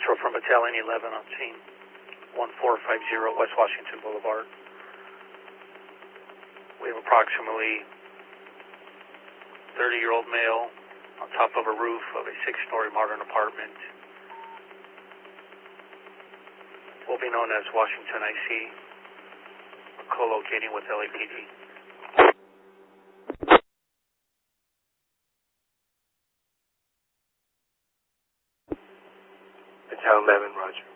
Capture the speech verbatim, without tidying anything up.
Metro from Battalion eleven on scene, one four five zero West Washington Boulevard. We have approximately thirty-year-old male on top of a roof of a six-story modern apartment. Will be known as Washington I C. We're co-locating with L A P D. Battalion eleven, roger.